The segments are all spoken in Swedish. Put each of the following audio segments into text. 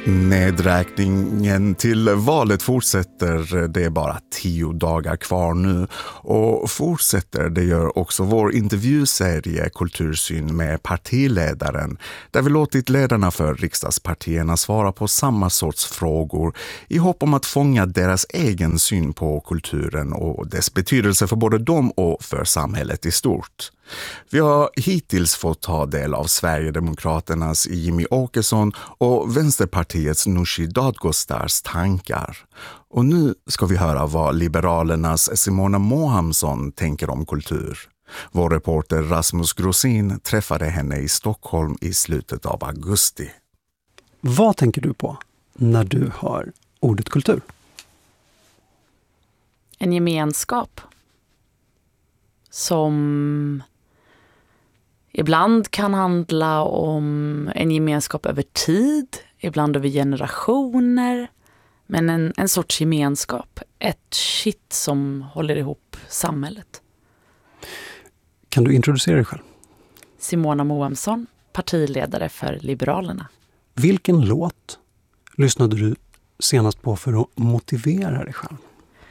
Nedräkningen till valet fortsätter, det är bara 10 dagar kvar nu och fortsätter det gör också vår intervjuserie Kultursyn med partiledaren där vi låtit ledarna för riksdagspartierna svara på samma sorts frågor i hopp om att fånga deras egen syn på kulturen och dess betydelse för både dem och för samhället i stort. Vi har hittills fått ta del av Sverigedemokraternas Jimmy Åkesson och Vänsterpartiets Nooshi Dadgostars tankar. Och nu ska vi höra vad Liberalernas Simona Mohamsson tänker om kultur. Vår reporter Rasmus Grosin träffade henne i Stockholm i slutet av augusti. Vad tänker du på när du hör ordet kultur? En gemenskap som ibland kan handla om en gemenskap över tid, ibland över generationer, men en sorts gemenskap, ett kitt som håller ihop samhället. Kan du introducera dig själv? Simona Mohamsson, partiledare för Liberalerna. Vilken låt lyssnade du senast på för att motivera dig själv?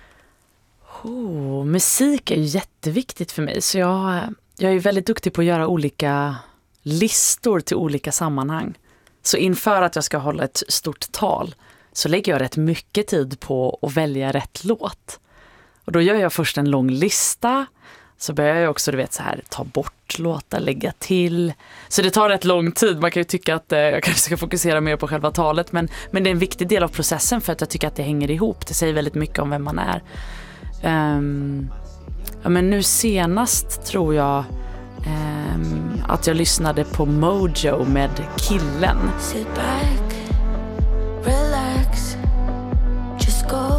Musik är ju jätteviktigt för mig, så jag är väldigt duktig på att göra olika listor till olika sammanhang. Så inför att jag ska hålla ett stort tal så lägger jag rätt mycket tid på att välja rätt låt. Och då gör jag först en lång lista, så börjar jag också ta bort låtar, lägga till. Så det tar rätt lång tid. Man kan ju tycka att jag kanske ska fokusera mer på själva talet, men det är en viktig del av processen för att jag tycker att det hänger ihop. Det säger väldigt mycket om vem man är. Men nu senast tror jag att jag lyssnade på Mojo med Killen. Sit back, relax, just go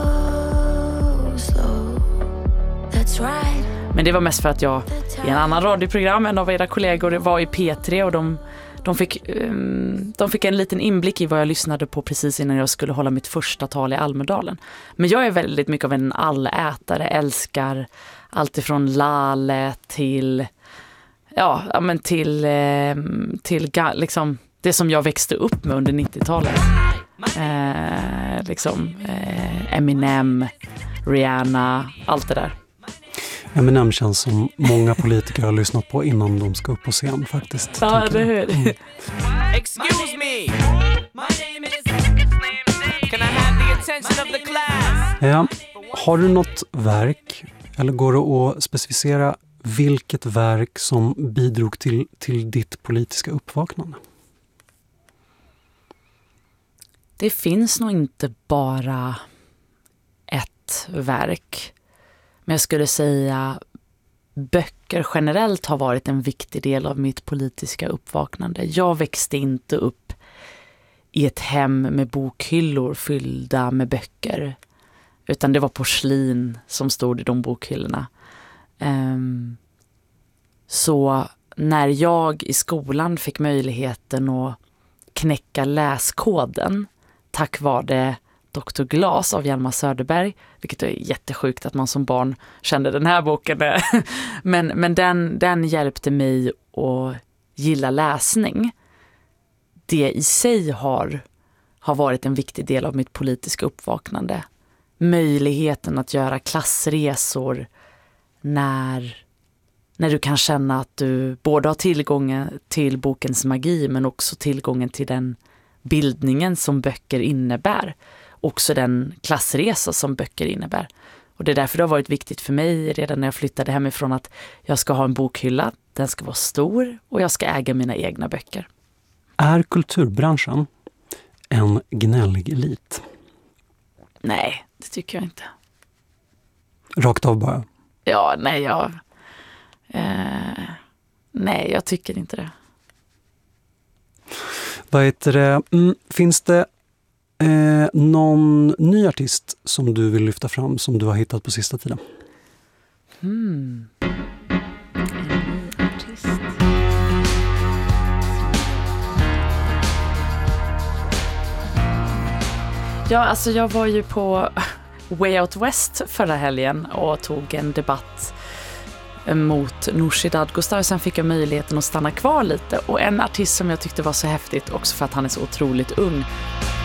slow. That's right. Men det var mest för att jag i en annan radioprogram, en av era kollegor var i P3 och de fick en liten inblick i vad jag lyssnade på precis innan jag skulle hålla mitt första tal i Almedalen. Men jag är väldigt mycket av en allätare, älskar allt ifrån Lale till liksom det som jag växte upp med under 90-talet. Eminem, Rihanna, allt det där. Eminem känns som många politiker har lyssnat på innan de ska upp på scen faktiskt. Ja, det hör. Excuse me. My name is. Can I have the attention of the class? Ja, har du något verk eller går det att specificera vilket verk som bidrog till ditt politiska uppvaknande? Det finns nog inte bara ett verk. Men jag skulle säga böcker generellt har varit en viktig del av mitt politiska uppvaknande. Jag växte inte upp i ett hem med bokhyllor fyllda med böcker. Utan det var porslin som stod i de bokhyllorna. Så när jag i skolan fick möjligheten att knäcka läskoden tack vare Dr. Glas av Hjalmar Söderberg, vilket är jättesjukt att man som barn kände den här boken. men den hjälpte mig att gilla läsning. Det i sig har varit en viktig del av mitt politiska uppvaknande. Möjligheten att göra klassresor när du kan känna att du både har tillgången till bokens magi men också tillgången till den bildningen som böcker innebär. Också den klassresa som böcker innebär. Och det är därför det har varit viktigt för mig redan när jag flyttade hemifrån att jag ska ha en bokhylla, den ska vara stor och jag ska äga mina egna böcker. Är kulturbranschen en gnällig elit? Nej, det tycker jag inte. Rakt av bara? Ja, nej, jag tycker inte det. Vad heter det? Finns det någon ny artist som du vill lyfta fram som du har hittat på sista tiden? En ny artist. Ja, alltså jag var ju på Way Out West förra helgen och tog en debatt mot Nooshi Dadgostar och sen fick jag möjligheten att stanna kvar lite. Och en artist som jag tyckte var så häftigt också för att han är så otroligt ung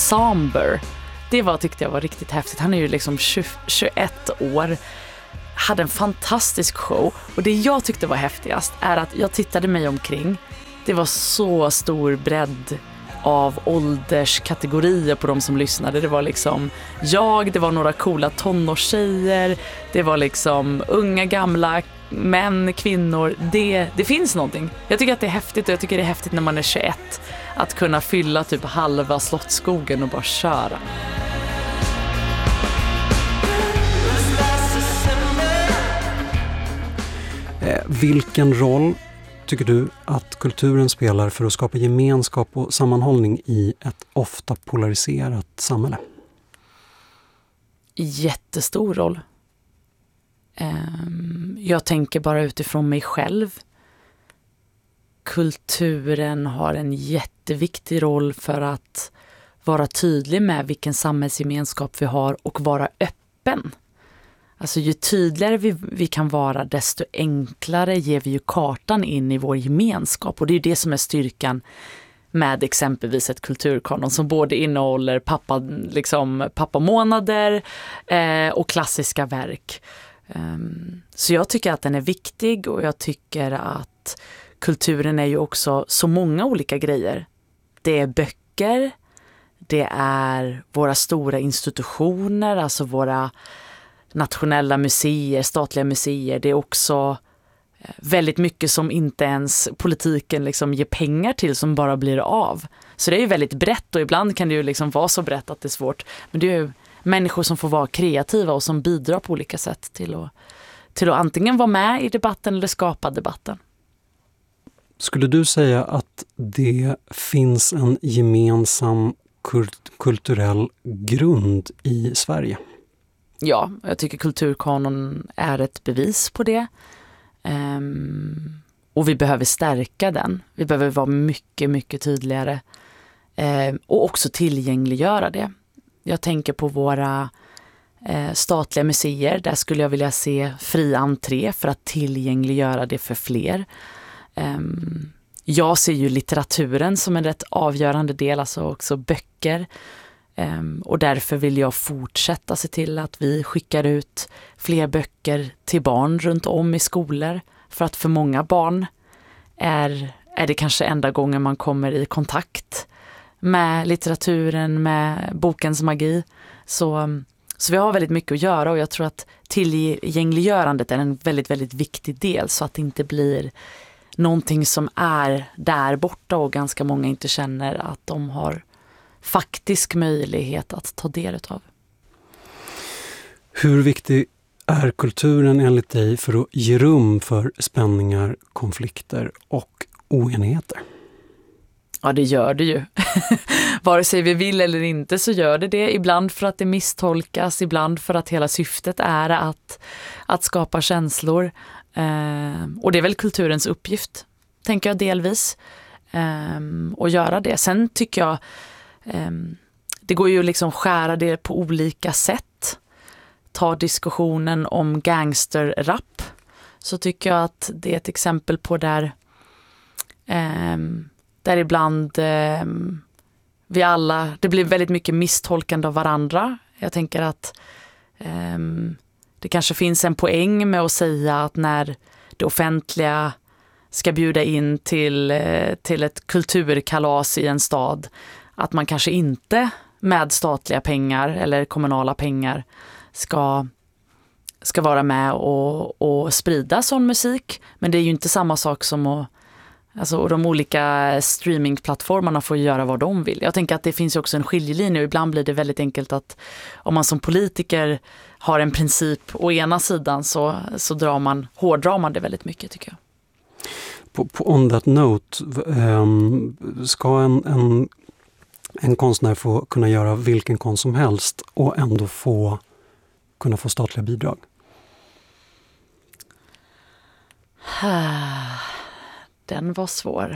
Samber. Det tyckte jag var riktigt häftigt. Han är ju liksom 21 år. Hade en fantastisk show. Och det jag tyckte var häftigast är att jag tittade mig omkring. Det var så stor bredd av ålderskategorier på de som lyssnade. Det var liksom det var några coola tonårstjejer, det var liksom unga, gamla, män, kvinnor. Det finns någonting. Jag tycker att det är häftigt, och jag tycker det är häftigt när man är 21 att kunna fylla typ halva Slottsskogen och bara köra. Vilken roll tycker du att kulturen spelar för att skapa gemenskap och sammanhållning i ett ofta polariserat samhälle? Jättestor roll. Jag tänker bara utifrån mig själv. Kulturen har en jätteviktig roll för att vara tydlig med vilken samhällsgemenskap vi har och vara öppen. Alltså ju tydligare vi kan vara, desto enklare ger vi ju kartan in i vår gemenskap. Och det är ju det som är styrkan med exempelvis ett kulturkanon som både innehåller pappamånader och klassiska verk. Så jag tycker att den är viktig, och jag tycker att kulturen är ju också så många olika grejer. Det är böcker, det är våra stora institutioner, alltså våra nationella museer, statliga museer. Det är också väldigt mycket som inte ens politiken liksom ger pengar till, som bara blir av. Så det är ju väldigt brett, och ibland kan det ju liksom vara så brett att det är svårt. Men det är ju människor som får vara kreativa och som bidrar på olika sätt till att antingen vara med i debatten eller skapa debatten. Skulle du säga att det finns en gemensam kulturell grund i Sverige? Ja, jag tycker kulturkanon är ett bevis på det. Och vi behöver stärka den. Vi behöver vara mycket, mycket tydligare. Och också tillgängliggöra det. Jag tänker på våra statliga museer. Där skulle jag vilja se fri entré för att tillgängliggöra det för fler. Jag ser ju litteraturen som en rätt avgörande del, alltså också böcker. Och därför vill jag fortsätta se till att vi skickar ut fler böcker till barn runt om i skolor. För att för många barn är det kanske enda gången man kommer i kontakt med litteraturen, med bokens magi. Så vi har väldigt mycket att göra, och jag tror att tillgängliggörandet är en väldigt, väldigt viktig del, så att det inte blir någonting som är där borta och ganska många inte känner att de har faktisk möjlighet att ta del av. Hur viktig är kulturen enligt dig för att ge rum för spänningar, konflikter och oenigheter? Ja, det gör det ju. Vare sig vi vill eller inte så gör det. Ibland för att det misstolkas, ibland för att hela syftet är att skapa känslor. Och det är väl kulturens uppgift, tänker jag delvis, att göra det. Sen tycker jag det går ju liksom skära det på olika sätt. Ta diskussionen om gangsterrap, så tycker jag att det är ett exempel på där ibland det blir väldigt mycket misstolkande av varandra. Jag tänker att det kanske finns en poäng med att säga att när det offentliga ska bjuda in till ett kulturkalas i en stad, att man kanske inte med statliga pengar eller kommunala pengar ska vara med och sprida sån musik. Men det är ju inte samma sak som alltså de olika streamingplattformarna får göra vad de vill. Jag tänker att det finns ju också en skiljelinje, och ibland blir det väldigt enkelt att om man som politiker har en princip å ena sidan så hårdrar man det väldigt mycket, tycker jag. På on that note, ska en konstnär få kunna göra vilken konst som helst och ändå kunna få statliga bidrag? Den var svår.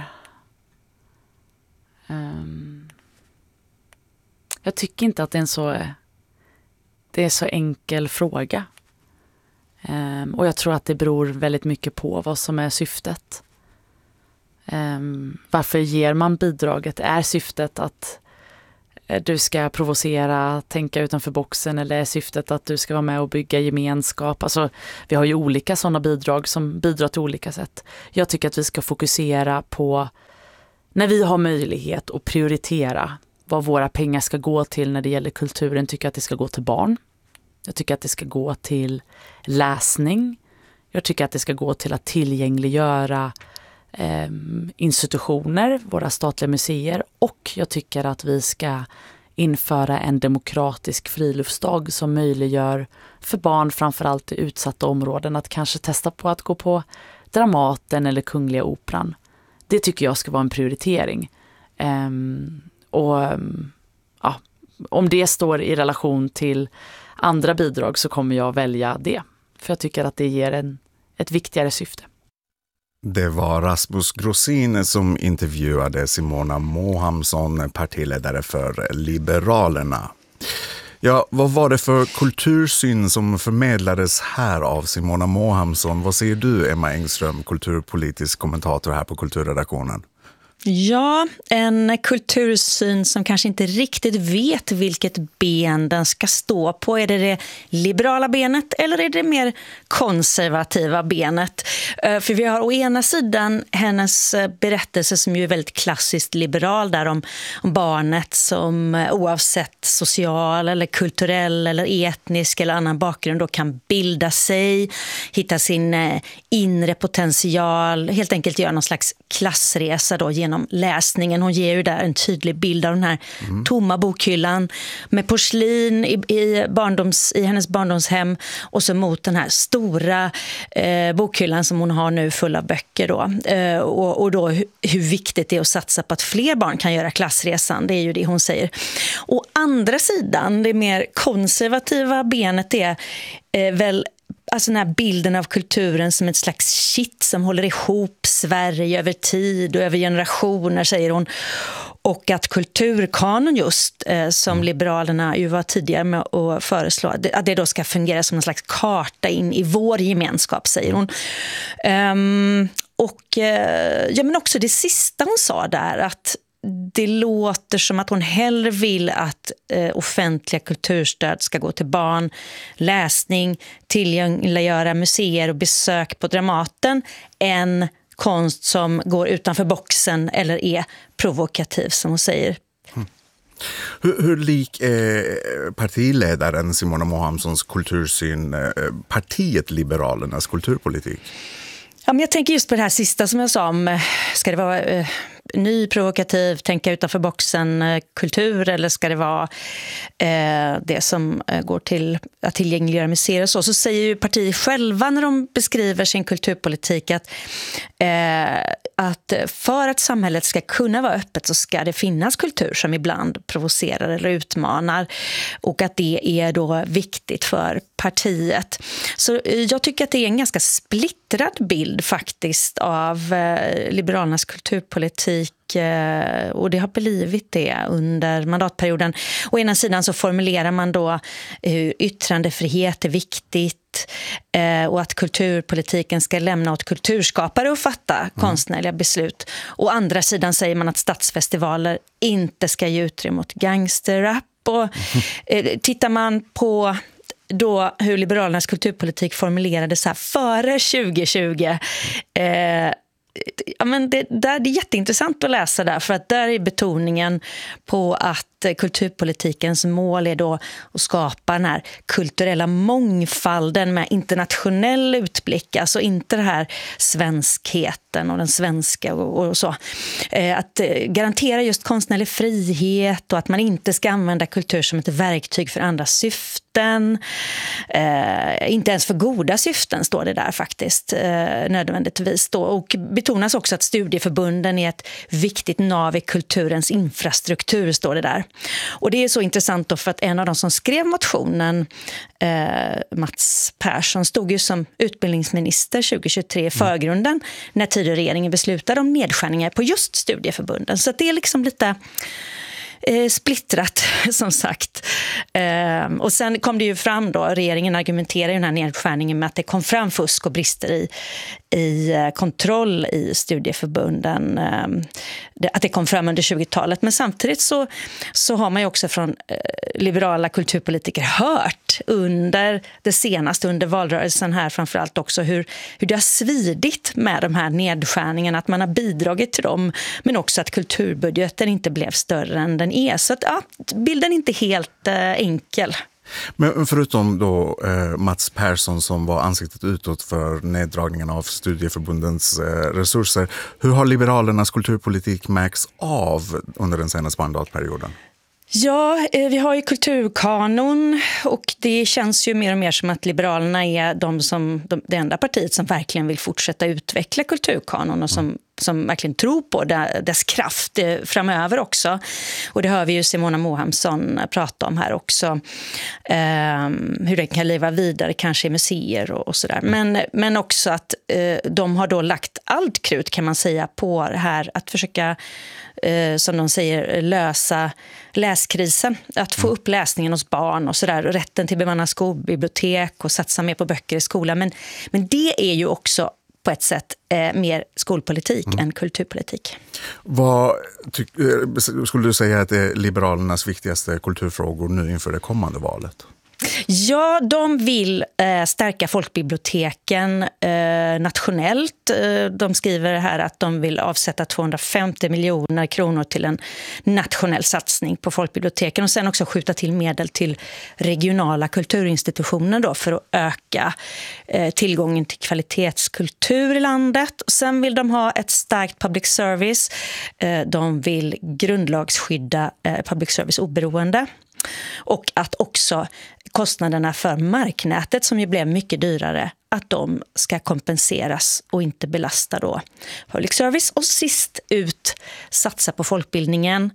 Jag tycker inte att det är så enkel fråga. Och jag tror att det beror väldigt mycket på vad som är syftet. Varför ger man bidraget? Är syftet att du ska provocera, tänka utanför boxen, eller är syftet att du ska vara med och bygga gemenskap? Alltså, vi har ju olika sådana bidrag som bidrar till olika sätt. Jag tycker att vi ska fokusera på, när vi har möjlighet att prioritera vad våra pengar ska gå till när det gäller kulturen, tycker jag att det ska gå till barn. Jag tycker att det ska gå till läsning. Jag tycker att det ska gå till att tillgängliggöra institutioner, våra statliga museer, och jag tycker att vi ska införa en demokratisk friluftsdag som möjliggör för barn, framförallt i utsatta områden, att kanske testa på att gå på Dramaten eller Kungliga Operan. Det tycker jag ska vara en prioritering. Om det står i relation till andra bidrag så kommer jag välja det. För jag tycker att det ger ett viktigare syfte. Det var Rasmus Grosin som intervjuade Simona Mohamsson, partiledare för Liberalerna. Ja, vad var det för kultursyn som förmedlades här av Simona Mohamsson? Vad säger du, Emma Engström, kulturpolitisk kommentator här på Kulturredaktionen? Ja, en kultursyn som kanske inte riktigt vet vilket ben den ska stå på. Är det liberala benet eller är det mer konservativa benet? För vi har å ena sidan hennes berättelse som ju är väldigt klassiskt liberal, där om barnet som oavsett social eller kulturell eller etnisk eller annan bakgrund då kan bilda sig, hitta sin inre potential, helt enkelt göra någon slags klassresa då genom läsningen. Hon ger ju där en tydlig bild av den här tomma bokhyllan med porslin i hennes barndomshem, och så mot den här stora bokhyllan som hon har nu full av böcker då. Och då hur viktigt det är att satsa på att fler barn kan göra klassresan. Det är ju det hon säger. Å andra sidan, det mer konservativa benet är väl alltså den här bilden av kulturen som ett slags kitt som håller ihop Sverige över tid och över generationer, säger hon. Och att kulturkanon just, som Liberalerna ju var tidigare med att föreslå, att det då ska fungera som en slags karta in i vår gemenskap, säger hon. Men också det sista hon sa där, att det låter som att hon hellre vill att offentliga kulturstöd ska gå till barn, läsning, tillgängliggöra museer och besök på Dramaten, än konst som går utanför boxen eller är provokativ, som hon säger. Hur lik är partiledaren Simona Mohamssons kultursyn partiet Liberalernas kulturpolitik? Ja, men jag tänker just på det här sista som jag sa om, ska det vara ny, provokativ, tänka utanför boxen kultur, eller ska det vara det som går till att tillgängliggöra museer och så säger ju partiet själva när de beskriver sin kulturpolitik att för att samhället ska kunna vara öppet så ska det finnas kultur som ibland provocerar eller utmanar, och att det är då viktigt för partiet. Så jag tycker att det är en ganska splittrad bild faktiskt av Liberalernas kulturpolitik, och det har blivit det under mandatperioden. Å ena sidan så formulerar man då hur yttrandefrihet är viktigt och att kulturpolitiken ska lämna åt kulturskapare att fatta konstnärliga beslut. Å andra sidan säger man att stadsfestivaler inte ska ge utrymme åt gangsterrap. Och tittar man på då hur Liberalernas kulturpolitik formulerades så här före 2020, men det är jätteintressant att läsa där, för att där är betoningen på att kulturpolitikens mål är då att skapa den här kulturella mångfalden med internationell utblick, alltså inte det här svenskheten och den svenska och så. Att garantera just konstnärlig frihet och att man inte ska använda kultur som ett verktyg för andra syften. Inte ens för goda syften står det där faktiskt, nödvändigtvis då. Och betonas också att studieförbunden är ett viktigt nav i kulturens infrastruktur, står det där. Och det är så intressant då, för att en av de som skrev motionen, Mats Persson, stod ju som utbildningsminister 2023 i förgrunden när tidigare regeringen beslutade om nedskärningar på just studieförbunden. Så att det är liksom lite splittrat som sagt. Och sen kom det ju fram då, regeringen argumenterar ju den här nedskärningen med att det kom fram fusk och brister i kontroll i studieförbunden, att det kom fram under 20-talet. Men samtidigt så har man ju också från liberala kulturpolitiker hört under valrörelsen här framförallt också hur det har svidit med de här nedskärningarna, att man har bidragit till dem, men också att kulturbudgeten inte blev större än den är. Så att bilden är inte helt enkel. Men förutom då Mats Persson som var ansiktet utåt för neddragningen av studieförbundens resurser, hur har Liberalernas kulturpolitik märks av under den senaste mandatperioden? Ja, vi har ju kulturkanon och det känns ju mer och mer som att Liberalerna är det enda partiet som verkligen vill fortsätta utveckla kulturkanon och som verkligen tror på dess kraft framöver också. Och det hör vi ju Simona Mohamsson prata om här också. Hur det kan leva vidare kanske i museer och sådär. Men också att de har då lagt allt krut kan man säga på det här att försöka som de säger lösa läskrisen, att få upp läsningen hos barn och sådär, rätten till bemannade skolbibliotek och satsa mer på böcker i skolan. Men det är ju också på ett sätt mer skolpolitik än kulturpolitik. Vad skulle du säga att det är Liberalernas viktigaste kulturfrågor nu inför det kommande valet? Ja, de vill stärka folkbiblioteken nationellt. De skriver här att de vill avsätta 250 miljoner kronor till en nationell satsning på folkbiblioteken och sen också skjuta till medel till regionala kulturinstitutioner då för att öka tillgången till kvalitetskultur i landet. Och sen vill de ha ett starkt public service. De vill grundlagsskydda public service oberoende. Och att också kostnaderna för marknätet som ju blev mycket dyrare, att de ska kompenseras och inte belasta då public service. Och sist ut satsa på folkbildningen,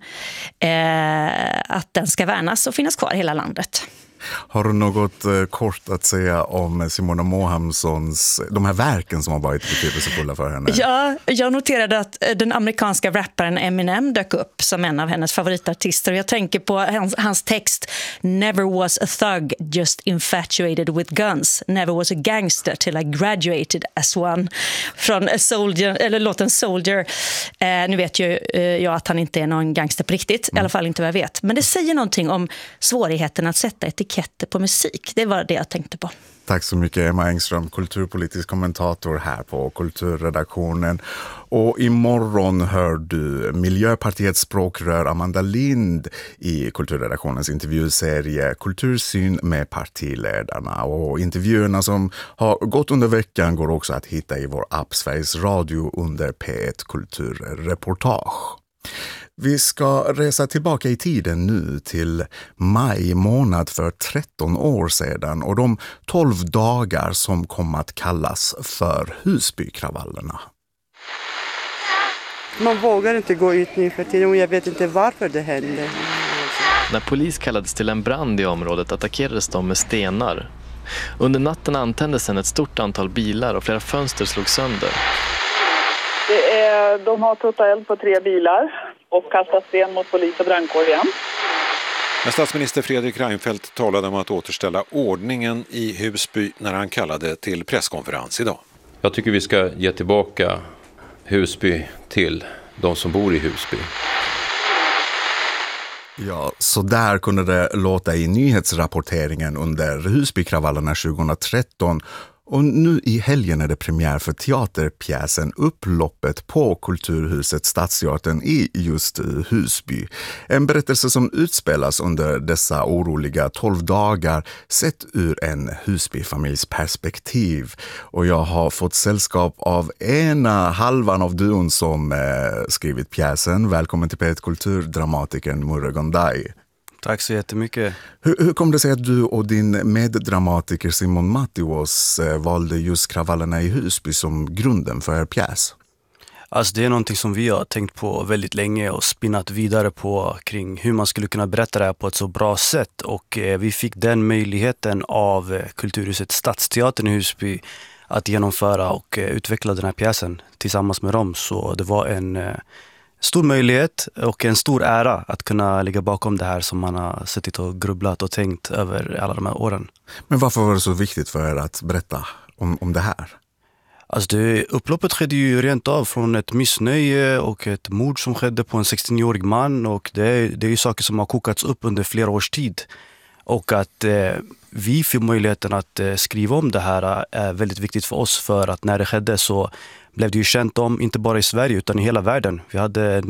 att den ska värnas och finnas kvar i hela landet. Har du något kort att säga om Simona Mohamssons, de här verken som har varit betydelsefulla för henne? Ja, jag noterade att den amerikanska rapparen Eminem dök upp som en av hennes favoritartister. Jag tänker på hans text Never was a thug, just infatuated with guns. Never was a gangster till I graduated as one. Från låten Soldier. Nu vet ju jag att han inte är någon gangster på riktigt, i alla fall inte vad jag vet. Men det säger någonting om svårigheten att sätta etiketter på musik. Det var det jag tänkte på. Tack så mycket Emma Engström, kulturpolitisk kommentator här på Kulturredaktionen. Och imorgon hör du Miljöpartiets språkrör Amanda Lind i Kulturredaktionens intervjuserie Kultursyn med partiledarna. Och intervjuerna som har gått under veckan går också att hitta i vår app Sveriges Radio under P1 Kulturreportage. Vi ska resa tillbaka i tiden nu till maj månad för 13 år sedan och de 12 dagar som kom att kallas för Husbykravallerna. Man vågar inte gå ut nu för tiden och jag vet inte varför det hände. När polis kallades till en brand i området attackerades de med stenar. Under natten antändes sedan ett stort antal bilar och flera fönster slog sönder. De har trott eld på 3 bilar och kastat sten mot polis och brandkår igen. Men statsminister Fredrik Reinfeldt talade om att återställa ordningen i Husby när han kallade till presskonferens idag. Jag tycker vi ska ge tillbaka Husby till de som bor i Husby. Ja, så där kunde det låta i nyhetsrapporteringen under Husbykravallerna 2013. Och nu i helgen är det premiär för teaterpjäsen Upploppet på Kulturhuset Stadsteatern i just Husby. En berättelse som utspelas under dessa oroliga 12 dagar sett ur en Husbyfamiljs perspektiv. Och jag har fått sällskap av ena halvan av duon som skrivit pjäsen. Välkommen till P1 Kultur, dramatikern Murre Gondai. Tack så jättemycket. Hur kom det sig att du och din meddramatiker Simon Mattios valde just kravallerna i Husby som grunden för er pjäs? Alltså det är någonting som vi har tänkt på väldigt länge och spinnat vidare på kring hur man skulle kunna berätta det här på ett så bra sätt. Och vi fick den möjligheten av Kulturhuset Stadsteatern i Husby att genomföra och utveckla den här pjäsen tillsammans med dem. Så det var stor möjlighet och en stor ära att kunna ligga bakom det här som man har suttit och grubblat och tänkt över alla de här åren. Men varför var det så viktigt för er att berätta om det här? Alltså upploppet skedde ju rent av från ett missnöje och ett mord som skedde på en 16-årig man, och det är ju saker som har kokats upp under flera års tid. Och att vi får möjligheten att skriva om det här är väldigt viktigt för oss, för att när det skedde så blev det ju känt om, inte bara i Sverige utan i hela världen. Vi hade